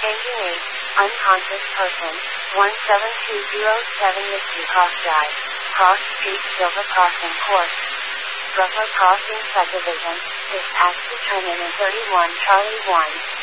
Engine 8, unconscious person, 17207 Misty Cross Drive, Cross Street, Silver Crossing Court. Brooklyn Crossing Subdivision, dispatch to turn in 31 Charlie 1.